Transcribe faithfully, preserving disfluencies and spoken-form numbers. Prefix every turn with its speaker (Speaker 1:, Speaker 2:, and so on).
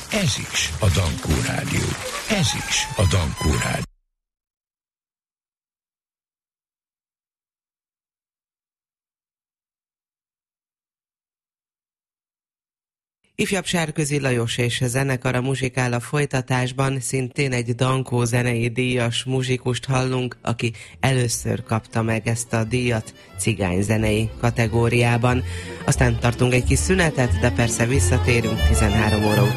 Speaker 1: Ez is a Dankó Rádió. Ez is a Dankó Rádió.
Speaker 2: Ifjabb Sárközi Lajos és zenekara muzsikál a folytatásban, szintén egy Dankó zenei díjas muzsikust hallunk, aki először kapta meg ezt a díjat cigányzenei kategóriában. Aztán tartunk egy kis szünetet, de persze visszatérünk tizenhárom óra után.